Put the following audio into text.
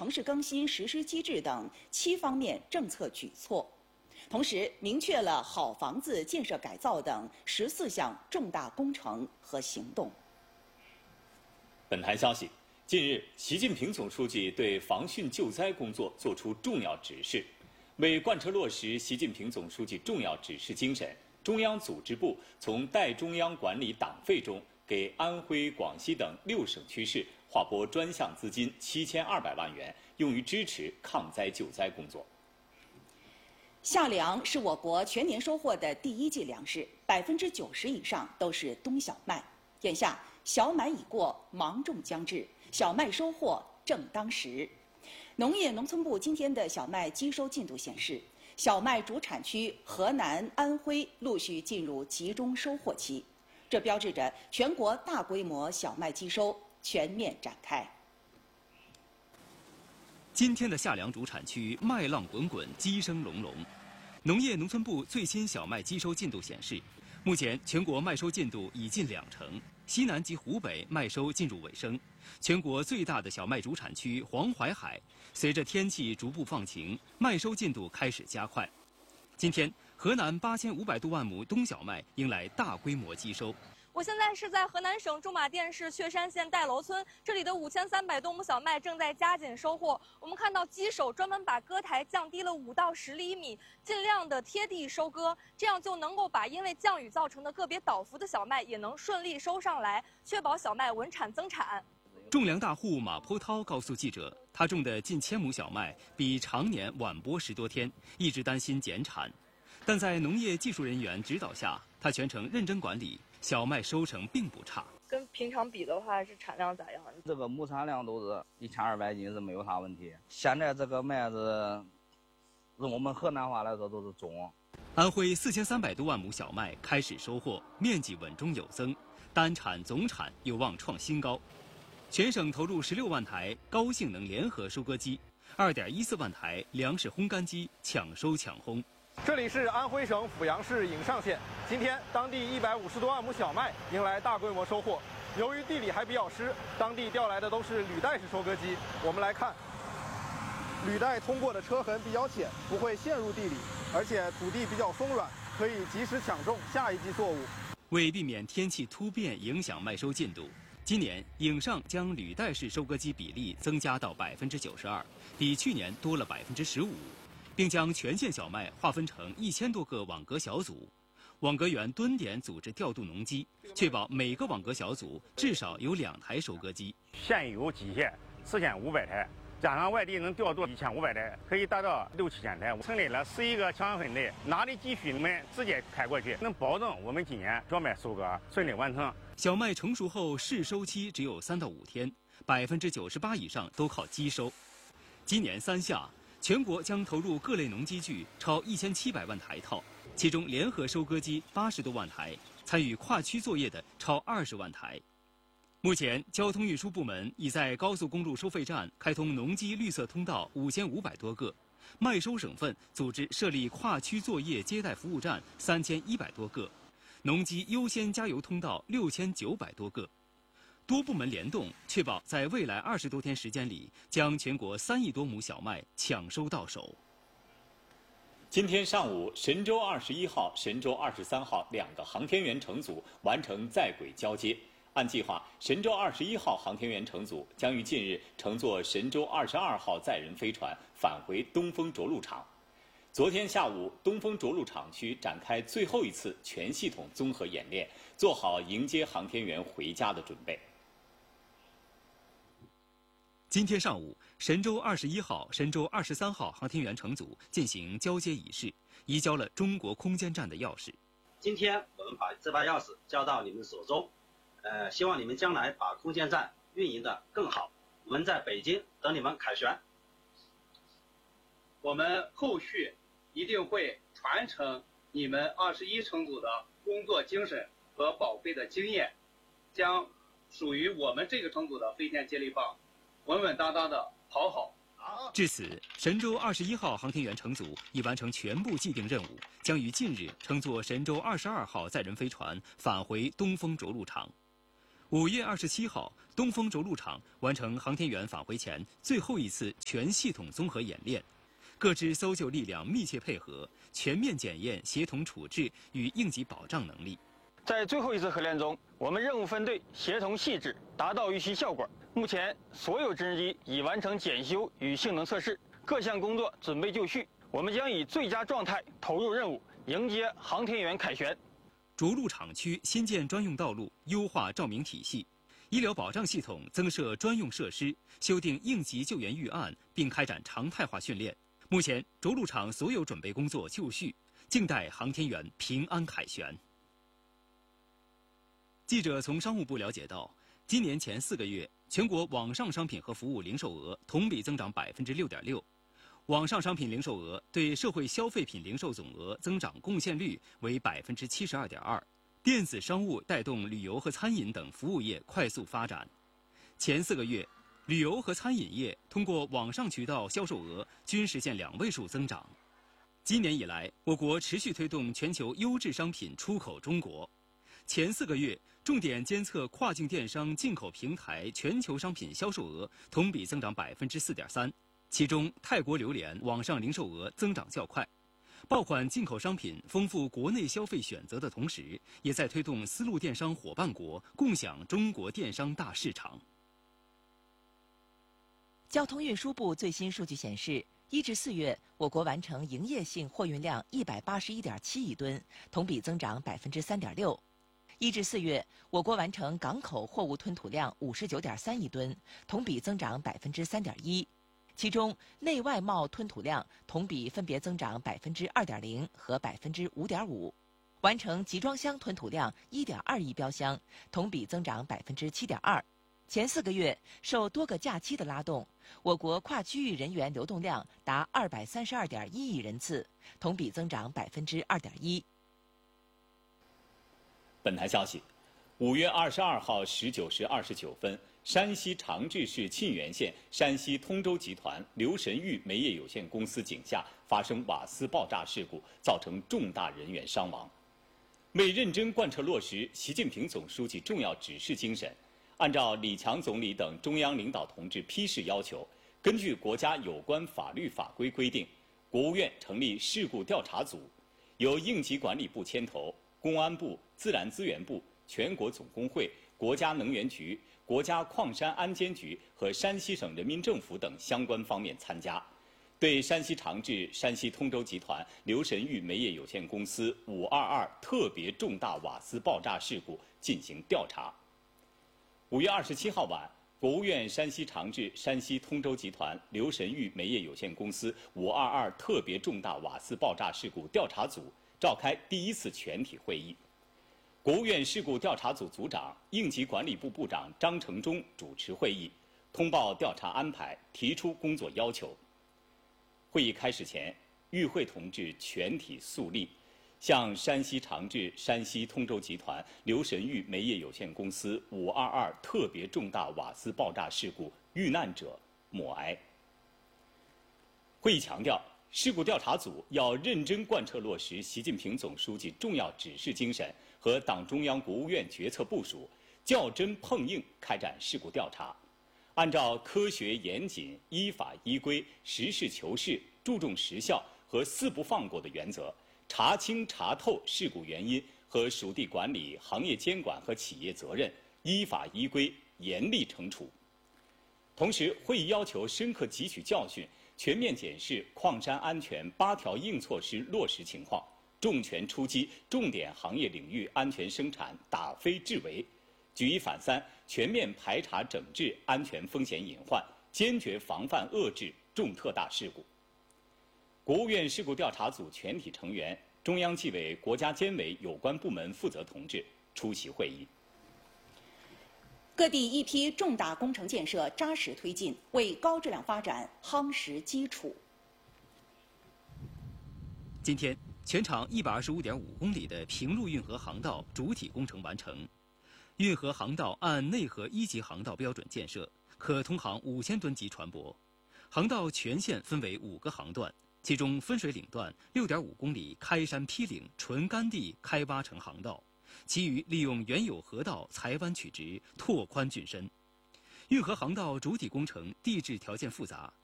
城市更新实施机制等7方面政策举措，同时明确了好房子建设改造等14项重大工程和行动。 本台消息，近日，习近平总书记对防汛救灾工作作出重要指示。为贯彻落实习近平总书记重要指示精神，中央组织部从代中央管理党费中给安徽、广西等6省区市划拨专项资金7200万元，用于支持抗灾救灾工作。 夏粮是我国全年收获的第1季粮食，90%以上都是冬小麦。眼下小满已过，芒种将至，小麦收获正当时。农业农村部今天的小麦机收进度显示，小麦主产区河南、安徽陆续进入集中收获期，这标志着全国大规模小麦机收全面展开。 今天的夏粮主产区麦浪滚滚，鸡声隆隆。农业农村部最新小麦机收进度显示，目前全国麦收进度已近20%，西南及湖北麦收进入尾声。全国最大的小麦主产区黄淮海，随着天气逐步放晴，麦收进度开始加快。今天，河南8500多万亩冬小麦迎来大规模机收。 我现在是在河南省驻马店市确山县戴楼村，这里的5300多亩小麦正在加紧收获。我们看到机手专门把割台降低了5到10厘米，尽量的贴地收割，这样就能够把因为降雨造成的个别倒伏的小麦也能顺利收上来，确保小麦稳产增产。 种粮大户马坡涛告诉记者，他种的近1000亩小麦比常年晚播10多天，一直担心减产，但在农业技术人员指导下，他全程认真管理，小麦收成并不差。 跟平常比的话，是产量咋样？ 这个亩产量都是1200斤是没有啥问题。现在这个麦子，用我们河南话来说都是种。 安徽4300多万亩小麦开始收获，面积稳中有增，单产总产有望创新高。全省投入16万台高性能联合收割机，2.14万台粮食烘干机，抢收抢烘。 这里是安徽省阜阳市颍上县，今天当地150多万亩小麦迎来大规模收获。由于地里还比较湿，当地调来的都是履带式收割机。我们来看，履带通过的车痕比较浅，不会陷入地里，而且土地比较松软，可以及时抢种下一季作物。 为避免天气突变影响麦收进度，今年颍上将履带式收割机比例增加到92%，比去年多了15%，并将全县小麦划分成1000多个网格小组，网格员蹲点组织调度农机，确保每个网格小组至少有2台收割机。 现有机械4500台，加上外地能调度1500台，可以达到6、7千台。成立了11个强分队，哪里急需你们直接开过去，能保证我们今年小麦收割顺利完成。 小麦成熟后试收期只有3到5天，98%以上都靠机收。今年3夏，全国将投入各类农机具超1700万台套，其中联合收割机80多万台，参与跨区作业的超20万台。目前，交通运输部门已在高速公路收费站开通农机绿色通道5500多个，麦收省份组织设立跨区作业接待服务站3100多个，农机优先加油通道6900多个。多部门联动，确保在未来20多天时间里，将全国3亿多亩小麦抢收到手。 今天上午，神舟21号、神舟23号2个航天员乘组完成在轨交接。按计划，神舟21号航天员乘组将于近日乘坐神舟22号载人飞船返回东风着陆场。昨天下午，东风着陆场区展开最后一次全系统综合演练，做好迎接航天员回家的准备。 今天上午，神舟21号、神舟23号航天员乘组进行交接仪式，移交了中国空间站的钥匙。 今天我们把这把钥匙交到你们手中，希望你们将来把空间站运营得更好。我们在北京等你们凯旋。 我们后续一定会传承你们21乘组的工作精神和宝贵的经验，将属于我们这个乘组的飞天接力棒稳稳当当的跑好。 至此，神舟21号航天员乘组已完成全部既定任务，将于近日乘坐神舟22号载人飞船返回东风着陆场。 5月27号，东风轴路厂完成航天员返回前最后一次全系统综合演练，各支搜救力量密切配合，全面检验协同处置与应急保障能力。 在最后一次合练中，我们任务分队协同细致，达到预期效果。目前，所有直升机已完成检修与性能测试，各项工作准备就绪。我们将以最佳状态投入任务，迎接航天员凯旋。 着陆场区新建专用道路，优化照明体系，医疗保障系统增设专用设施，修订应急救援预案，并开展常态化训练。目前，着陆场所有准备工作就绪，静待航天员平安凯旋。记者从商务部了解到，今年前4个月，全国网上商品和服务零售额同比增长6.6%，网上商品零售额对社会消费品零售总额增长贡献率为72.2%。电子商务带动旅游和餐饮等服务业快速发展。前4个月，旅游和餐饮业通过网上渠道销售额均实现2位数增长。今年以来，我国持续推动全球优质商品出口中国。前4个月，重点监测跨境电商进口平台全球商品销售额同比增长4.3%，其中泰国榴莲网上零售额增长较快。爆款进口商品丰富国内消费选择的同时，也在推动丝路电商伙伴国共享中国电商大市场。 交通运输部最新数据显示，1至4月，我国完成营业性货运量181.7亿吨，同比增长3.6%。1至4月，我国完成港口货物吞吐量59.3亿吨，同比增长3.1%。其中，内外贸吞吐量同比分别增长2.0%和5.5%，完成集装箱吞吐量1.2亿标箱，同比增长7.2%。前4个月，受多个假期的拉动，我国跨区域人员流动量达232.1亿人次，同比增长2.1%。 本台消息，5月22号19时29分，山西长治市沁源县山西通州集团刘神玉煤业有限公司井下发生瓦斯爆炸事故，造成重大人员伤亡。为认真贯彻落实习近平总书记重要指示精神，按照李强总理等中央领导同志批示要求，根据国家有关法律法规规定，国务院成立事故调查组，由应急管理部牵头，公安部、自然资源部、全国总工会、国家能源局、国家矿山安监局和山西省人民政府等相关方面参加，对山西长治山西通州集团刘神玉煤业有限公司522特别重大瓦斯爆炸事故进行调查。5月27号晚，国务院山西长治山西通州集团刘神玉煤业有限公司522特别重大瓦斯爆炸事故调查组召开第1次全体会议。国务院事故调查组组长、应急管理部部长张成忠主持会议，通报调查安排，提出工作要求。会议开始前，与会同志全体肃立，向山西长治山西通州集团刘神玉煤业有限公司522特别重大瓦斯爆炸事故遇难者默哀。会议强调，事故调查组要认真贯彻落实习近平总书记重要指示精神和党中央、国务院决策部署，较真碰硬开展事故调查，按照科学严谨、依法依规、实事求是、注重实效和4不放过的原则，查清查透事故原因和属地管理、行业监管和企业责任，依法依规严厉惩处。同时，会议要求深刻汲取教训，全面检视矿山安全8条硬措施落实情况，重拳出击重点行业领域安全生产打非治为，举一反三，全面排查整治安全风险隐患，坚决防范遏制重特大事故。国务院事故调查组全体成员、中央纪委、国家监委有关部门负责同志出席会议。 各地一批重大工程建设扎实推进，为高质量发展夯实基础。 今天，全长125.5公里的平陆运河航道主体工程完成。运河航道按内河1级航道标准建设，可通航5000吨级船舶。航道全线分为5个航段，其中分水岭段6.5公里开山劈岭纯干地开挖成航道， 其余利用原有河道裁弯取直，拓宽浚深。运河航道主体工程地质条件复杂，